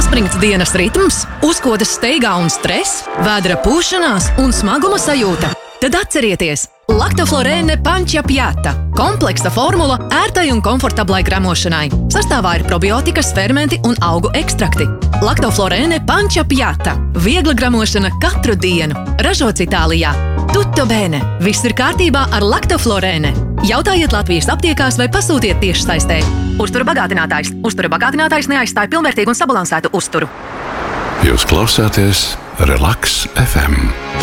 saspringts dienas ritms, uzkodas steigā un stress, vēdera pūšanās un smaguma sajūta. Tad atcerieties! Lactoflorēne Panča Pjata – kompleksa formula ērtai un komfortablai gramošanai. Sastāvā ir probiotikas, fermenti un augu ekstrakti. Lactoflorēne Panča Pjata – viegla gramošana katru dienu. Ražots Itālijā. Tutto bene! Viss ir kārtībā ar Lactoflorēne. Jautājiet Latvijas aptiekās vai pasūtiet tiešsaistē. Uztura bagātinātājs. Uztura bagātinātājs neaizstāja pilnvērtīgu un sabalansētu uzturu. Jūs klausāties Relaks FM.